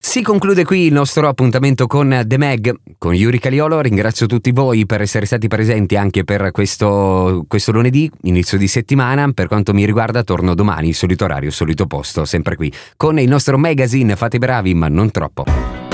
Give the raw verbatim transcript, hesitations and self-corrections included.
Si conclude qui il nostro appuntamento con The Mag, con Yuri Caliolo. Ringrazio tutti voi per essere stati presenti anche per questo, questo lunedì, inizio di settimana. Per quanto mi riguarda torno domani, solito orario, solito posto, sempre qui, con il nostro magazine Fate bravi ma non troppo.